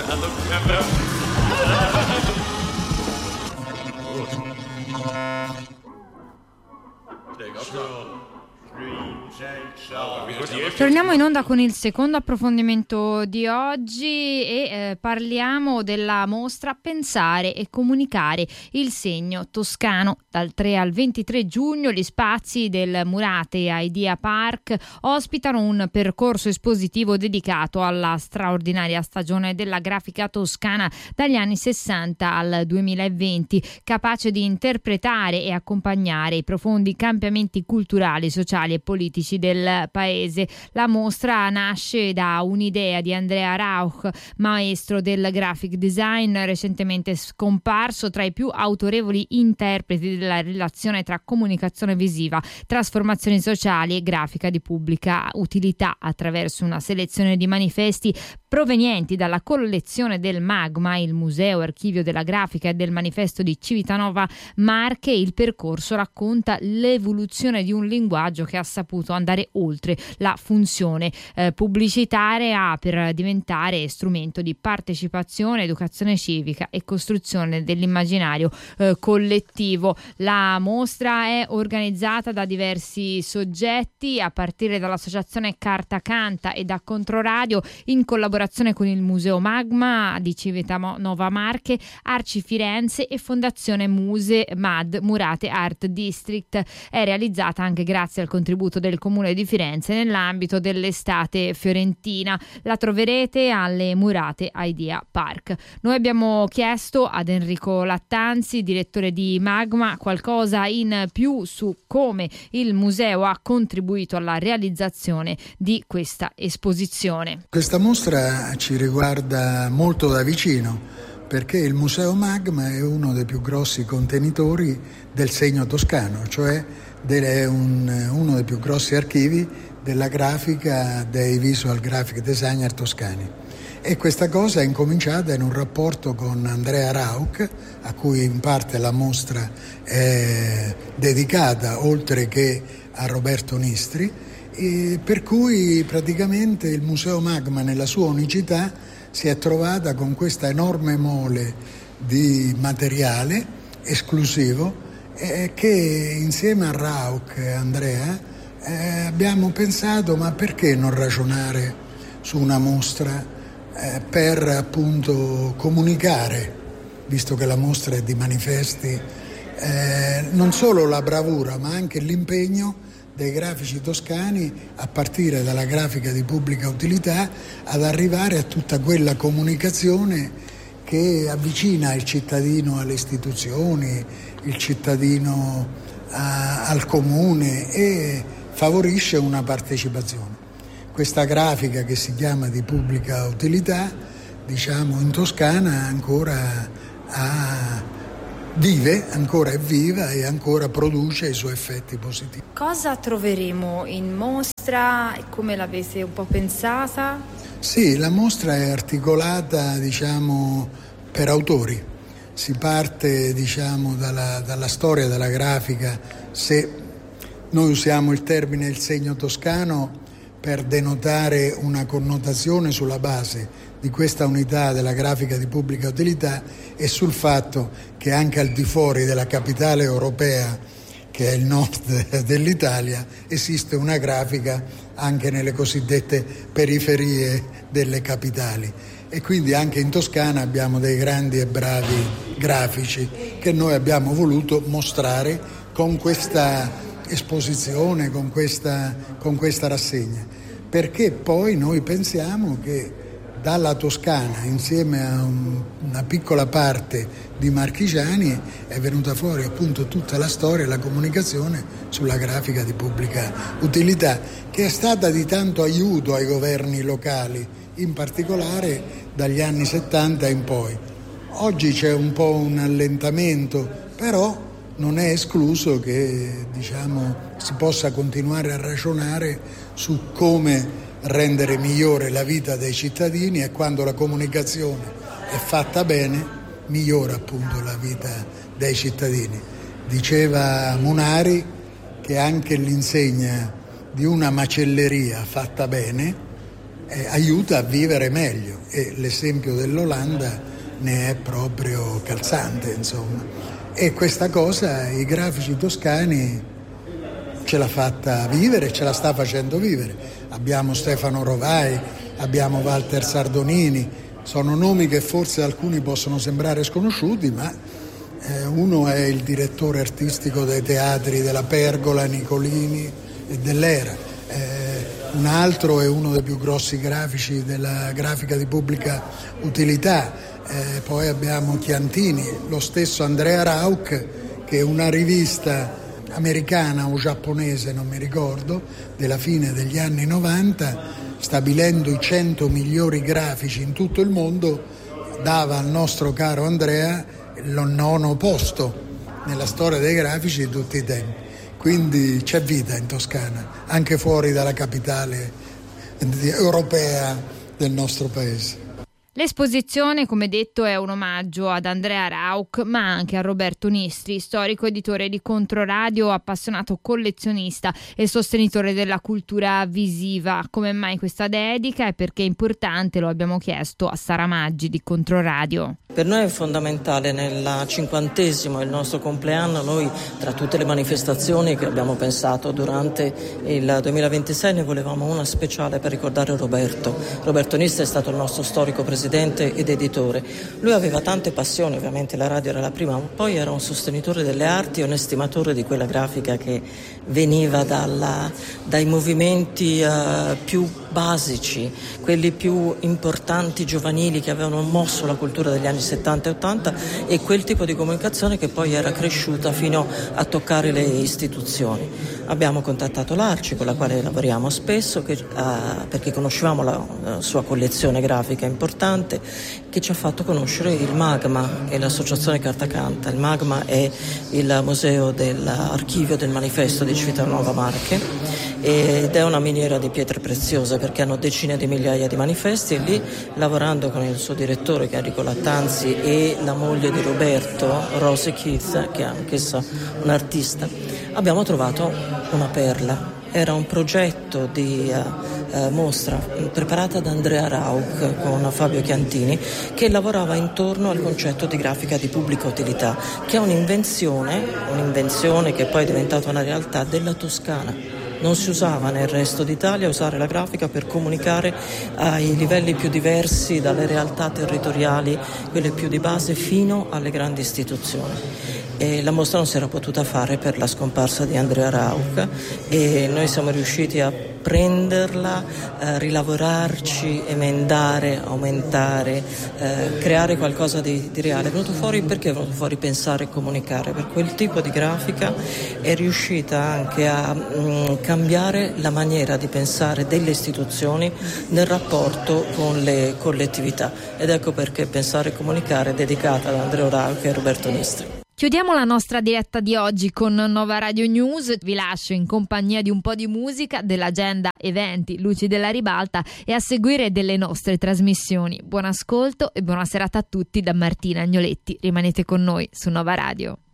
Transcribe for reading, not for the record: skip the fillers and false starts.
Torniamo in onda con il secondo approfondimento di oggi e parliamo della mostra Pensare e comunicare, il segno toscano. Dal 3 al 23 giugno gli spazi del Murate Idea Park ospitano un percorso espositivo dedicato alla straordinaria stagione della grafica toscana dagli anni 60 al 2020, capace di interpretare e accompagnare i profondi cambiamenti culturali, sociali e politici del paese. La mostra nasce da un'idea di Andrea Rauch, maestro del graphic design, recentemente scomparso tra i più autorevoli interpreti della relazione tra comunicazione visiva, trasformazioni sociali e grafica di pubblica utilità, attraverso una selezione di manifesti provenienti dalla collezione del Magma, il museo archivio della grafica, e del manifesto di Civitanova Marche. Il percorso racconta l'evoluzione di un linguaggio che ha saputo andare oltre la funzione pubblicitaria per diventare strumento di partecipazione, educazione civica e costruzione dell'immaginario collettivo. La mostra è organizzata da diversi soggetti, a partire dall'associazione Carta Canta e da Controradio, in collaborazione con il Museo Magma di Civitanova Marche, Arci Firenze e Fondazione Muse MAD Murate Art District. È realizzata anche grazie al contributo del Comune di Firenze nell'ambito dell'estate fiorentina. La troverete alle Murate Idea Park. Noi abbiamo chiesto ad Enrico Lattanzi, direttore di Magma, qualcosa in più su come il museo ha contribuito alla realizzazione di questa esposizione. Questa mostra ci riguarda molto da vicino, perché il Museo Magma è uno dei più grossi contenitori del segno toscano, cioè è uno dei più grossi archivi della grafica dei visual graphic designer toscani. E questa cosa è incominciata in un rapporto con Andrea Rauch, a cui in parte la mostra è dedicata, oltre che a Roberto Nistri, e per cui praticamente il Museo Magma nella sua unicità si è trovata con questa enorme mole di materiale esclusivo che insieme a Rauch e Andrea abbiamo pensato: ma perché non ragionare su una mostra per appunto comunicare, visto che la mostra è di manifesti, non solo la bravura ma anche l'impegno dei grafici toscani, a partire dalla grafica di pubblica utilità, ad arrivare a tutta quella comunicazione che avvicina il cittadino alle istituzioni, il cittadino al comune e favorisce una partecipazione. Questa grafica, che si chiama di pubblica utilità, diciamo in Toscana ancora vive, ancora è viva e ancora produce i suoi effetti positivi. Cosa troveremo in mostra e come l'avete un po' pensata? Sì, la mostra è articolata, diciamo, per autori. Si parte, diciamo, dalla storia della grafica. Se noi usiamo il termine il segno toscano per denotare una connotazione sulla base di questa unità della grafica di pubblica utilità e sul fatto che anche al di fuori della capitale europea, che è il nord dell'Italia, esiste una grafica anche nelle cosiddette periferie delle capitali. E quindi anche in Toscana abbiamo dei grandi e bravi grafici che noi abbiamo voluto mostrare con questa esposizione, con questa rassegna, perché poi noi pensiamo che dalla Toscana, insieme a una piccola parte di marchigiani, è venuta fuori appunto tutta la storia e la comunicazione sulla grafica di pubblica utilità, che è stata di tanto aiuto ai governi locali, in particolare dagli anni 70 in poi. Oggi c'è un po' un allentamento, però non è escluso che, diciamo, si possa continuare a ragionare su come rendere migliore la vita dei cittadini, e quando la comunicazione è fatta bene migliora appunto la vita dei cittadini. Diceva Munari che anche l'insegna di una macelleria fatta bene aiuta a vivere meglio, e l'esempio dell'Olanda ne è proprio calzante, insomma. E questa cosa i grafici toscani ce l'ha fatta vivere, ce la sta facendo vivere. Abbiamo Stefano Rovai, abbiamo Walter Sardonini, sono nomi che forse alcuni possono sembrare sconosciuti, ma uno è il direttore artistico dei teatri della Pergola, Nicolini e dell'Era, un altro è uno dei più grossi grafici della grafica di pubblica utilità, poi abbiamo Chiantini, lo stesso Andrea Rauch, che è una rivista americana o giapponese, non mi ricordo, della fine degli anni 90, stabilendo i 100 migliori grafici in tutto il mondo, dava al nostro caro Andrea il 9° posto nella storia dei grafici di tutti i tempi. Quindi c'è vita in Toscana, anche fuori dalla capitale europea del nostro paese. L'esposizione, come detto, è un omaggio ad Andrea Rauch, ma anche a Roberto Nistri, storico editore di Controradio, appassionato collezionista e sostenitore della cultura visiva. Come mai questa dedica e perché è importante lo abbiamo chiesto a Sara Maggi di Controradio. Per noi è fondamentale, nel 50° il nostro compleanno, noi tra tutte le manifestazioni che abbiamo pensato durante il 2026 ne volevamo una speciale per ricordare Roberto. Roberto Nistri è stato il nostro storico presidente ed editore. Lui aveva tante passioni, ovviamente la radio era la prima, ma poi era un sostenitore delle arti e un estimatore di quella grafica che veniva dai movimenti più basici, quelli più importanti giovanili che avevano mosso la cultura degli anni 70 e 80, e quel tipo di comunicazione che poi era cresciuta fino a toccare le istituzioni. Abbiamo contattato l'Arci, con la quale lavoriamo spesso, perché conoscevamo la sua collezione grafica importante, che ci ha fatto conoscere il Magma e l'associazione Cartacanta. Il Magma è il museo dell'archivio del manifesto di Civitanova Marche ed è una miniera di pietre preziose, perché hanno decine di migliaia di manifesti, e lì, lavorando con il suo direttore, che è Enrico Lattanzi, e la moglie di Roberto, Rose Keith, che è anch'essa un'artista, abbiamo trovato una perla. Era un progetto di mostra preparata da Andrea Rauch con Fabio Chiantini, che lavorava intorno al concetto di grafica di pubblica utilità, che è un'invenzione che poi è diventata una realtà della Toscana. Non si usava nel resto d'Italia usare la grafica per comunicare ai livelli più diversi, dalle realtà territoriali, quelle più di base, fino alle grandi istituzioni. E la mostra non si era potuta fare per la scomparsa di Andrea Rauch, e noi siamo riusciti a prenderla, rilavorarci, emendare, aumentare, creare qualcosa di reale. È venuto fuori perché è venuto fuori pensare e comunicare. Per quel tipo di grafica è riuscita anche a cambiare la maniera di pensare delle istituzioni nel rapporto con le collettività, ed ecco perché Pensare e Comunicare è dedicata ad Andrea Rauch e Roberto Nistri. Chiudiamo la nostra diretta di oggi con Nova Radio News. Vi lascio in compagnia di un po' di musica, dell'agenda eventi Luci della Ribalta e a seguire delle nostre trasmissioni. Buon ascolto e buona serata a tutti da Martina Agnoletti. Rimanete con noi su Nova Radio.